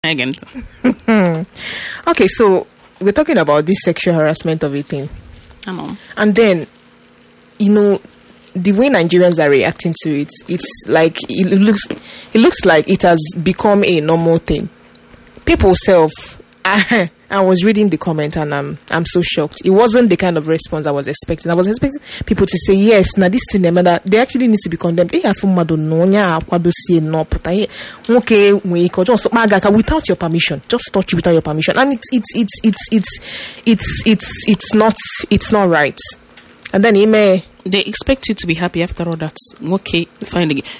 Again. Okay, so we're talking about this sexual harassment of a thing. And then, the way Nigerians are reacting to it, it's like it looks like it has become a normal thing. People I was reading the comment and I'm so shocked. It wasn't the kind of response I was expecting. I was expecting people to say, yes, now this thing they actually need to be condemned. Without your permission. Just touch you without your permission. And it's not right. And then they expect you to be happy after all that. Okay, fine again.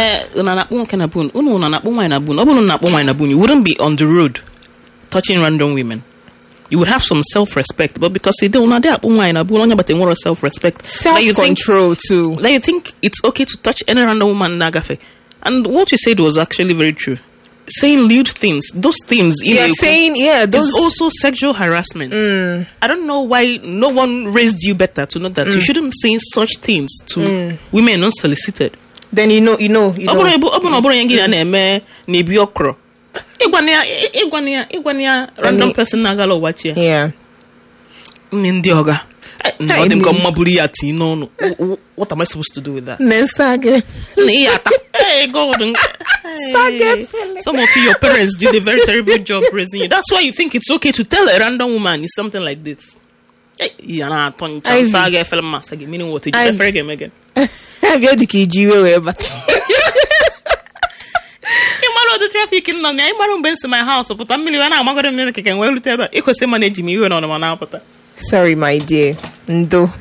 You wouldn't be on the road touching random women. You would have some self-respect, but because you don't know that, but they want self-respect, self-control too. Then you think it's okay to touch any random woman. And what you said was actually very true. Saying lewd things, those things, is also sexual harassment. I don't know why no one raised you better to know that you shouldn't say such things to women unsolicited. Then you know. Random person nagalo watch ya. Yeah. What am I supposed to do with that? Some of your parents did a very terrible job raising you. That's why you think it's okay to tell a random woman it's something like this. Meaning what? Again. Have you the traffic in my house, but I'm going to manage me. Sorry, my dear. Ndo.